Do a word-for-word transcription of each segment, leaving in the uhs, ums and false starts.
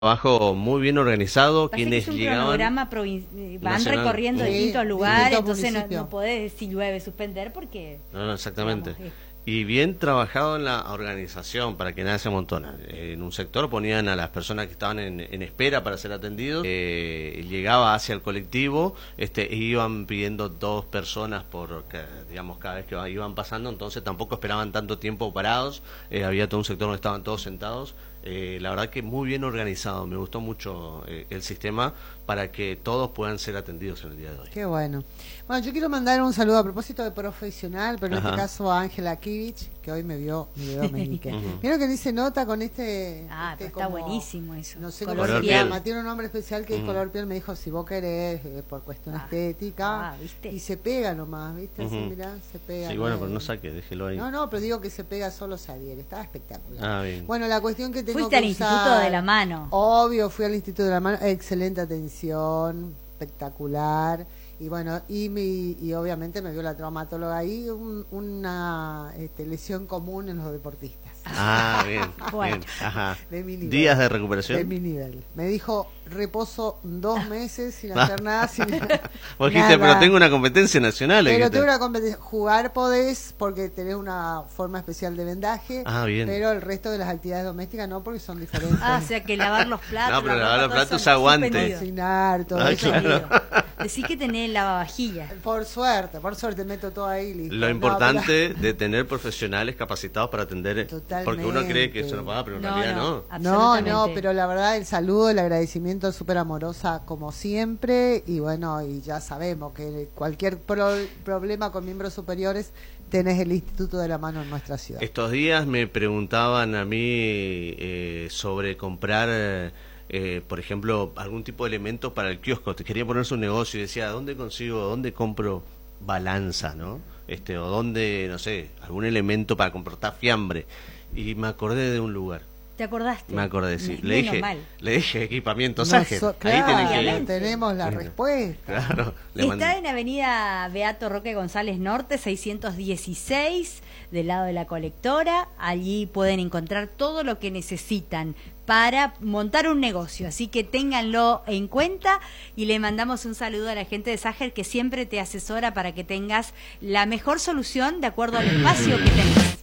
trabajo muy bien organizado. Pasa Quienes que es un llegaban cronograma provin- van nacional. recorriendo Sí, distintos distintos lugares, entonces no, municipios. no podés, si llueve, suspender porque... No, no, exactamente. digamos, Y bien trabajado en la organización para que nadie se amontona. En un sector ponían a las personas que estaban en, en espera para ser atendidos, eh, llegaba hacia el colectivo, este, e iban pidiendo dos personas por, ca- digamos, cada vez que iban pasando, entonces tampoco esperaban tanto tiempo parados, eh, había todo un sector donde estaban todos sentados. Eh, la verdad que muy bien organizado, me gustó mucho eh, el sistema para que todos puedan ser atendidos en el día de hoy. Qué bueno. Bueno, yo quiero mandar un saludo a propósito de profesional, pero en Ajá. este caso a Ángela Kivich, que hoy me vio, me vio Menique. Ujú. Vieron que dice nota con este... Ah, este pero está como- buenísimo eso. No sé Color cómo se piel. llama, tiene un nombre especial que es Ujú. color piel. Me dijo, si vos querés, eh, por cuestión Ah. estética. Ah, ¿viste? Y se pega nomás, ¿viste? Así, Ujú. mirá, se pega. Sí, bueno, ¿no? pero no saque, déjelo ahí. No, no, pero digo que se pega solo se adhiere. Estaba espectacular. Ah, bien. Bueno, la cuestión que tengo Fuiste que al Instituto usar- de la Mano. Obvio, fui al Instituto de la Mano, excelente atención, espectacular. Y bueno, y, mi, y obviamente me vio la traumatóloga ahí, un- una este, lesión común en los deportistas. Ah, bien, Bueno. bien. Ajá. De mi nivel. ¿Días de De recuperación? mi nivel. Me dijo, reposo dos meses sin hacer nada, sin Vos dijiste, nada. pero tengo una competencia nacional. Pero dijiste. tengo una competencia. Jugar podés porque tenés una forma especial de vendaje. Ah, bien. Pero el resto de las actividades domésticas no, porque son diferentes. Ah, o sea que lavar los platos. No, pero la lavar ropa, los todo platos eso, es aguante. suspendido. Cocinar, todo Ah, eso. claro. Decí que tenés lavavajillas. Por suerte, por suerte meto todo ahí. Listo. Lo No, importante de tener profesionales capacitados para atender, Totalmente. porque uno cree que eso no paga, pero en No, realidad no. no. No, Absolutamente. no, pero la verdad el saludo, el agradecimiento súper amorosa como siempre y bueno, y ya sabemos que cualquier pro- problema con miembros superiores tenés el Instituto de la Mano en nuestra ciudad. Estos días me preguntaban a mí eh, sobre comprar, eh, por ejemplo, algún tipo de elemento para el kiosco. Te quería poner su negocio y decía, ¿dónde consigo, dónde compro balanza, no? Este, o dónde, no sé, algún elemento para comprar fiambre. Y me acordé de un lugar. ¿Te acordaste? Me acordé, sí. Me- Le menos dije, mal. le dije equipamiento No Sager. so- Ahí claro, tienen que Obviamente. tenemos la respuesta. Claro, le Está mandé. en Avenida Beato Roque González Norte, seiscientos dieciséis, del lado de la colectora. Allí pueden encontrar todo lo que necesitan para montar un negocio. Así que ténganlo en cuenta y le mandamos un saludo a la gente de Sager que siempre te asesora para que tengas la mejor solución de acuerdo al espacio que tengas.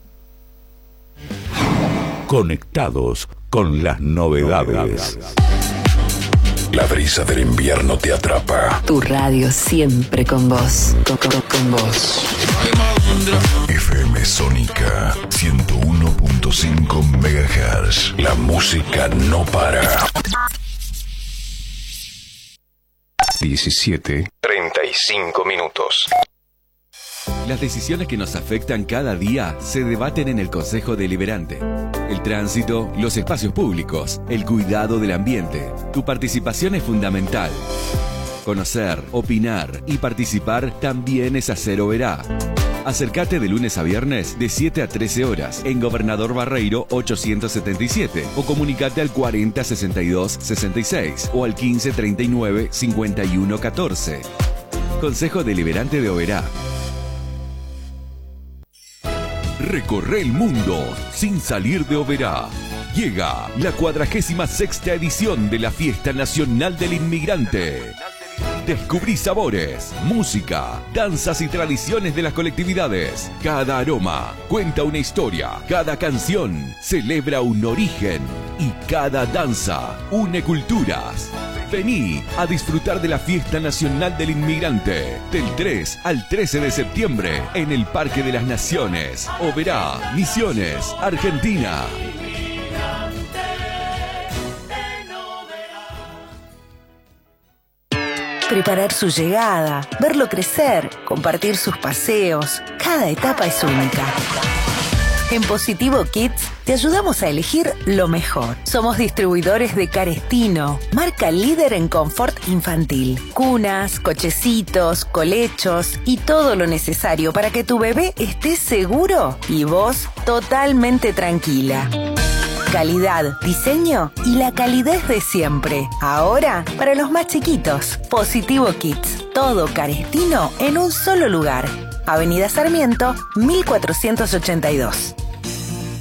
Conectados con las novedades. La brisa del invierno te atrapa. Tu radio siempre con vos. Con, con- con vos. F M Sónica ciento uno punto cinco megahertz. La música no para. diecisiete treinta y cinco minutos. Las decisiones que nos afectan cada día se debaten en el Consejo Deliberante. El tránsito, los espacios públicos, el cuidado del ambiente. Tu participación es fundamental. Conocer, opinar y participar también es hacer Oberá. Acércate de lunes a viernes de siete a trece horas en Gobernador Barreiro ochocientos setenta y siete o comunicate al cuarenta sesenta y dos sesenta y seis o al quince treinta y nueve cincuenta y uno catorce. Consejo Deliberante de Oberá. Recorre el mundo sin salir de Oberá. Llega la cuadragésima sexta edición de la Fiesta Nacional del Inmigrante. Descubrí sabores, música, danzas y tradiciones de las colectividades. Cada aroma cuenta una historia, cada canción celebra un origen y cada danza une culturas. Vení a disfrutar de la Fiesta Nacional del Inmigrante del tres al trece de septiembre en el Parque de las Naciones, Oberá, Misiones, Argentina. Preparar su llegada, verlo crecer, compartir sus paseos. Cada etapa es única. En Positivo Kids te ayudamos a elegir lo mejor. Somos distribuidores de Carestino, marca líder en confort infantil. Cunas, cochecitos, colechos y todo lo necesario para que tu bebé esté seguro y vos totalmente tranquila. Calidad, diseño y la calidez de siempre. Ahora, para los más chiquitos. Positivo Kids. Todo Carestino en un solo lugar. Avenida Sarmiento, mil cuatrocientos ochenta y dos.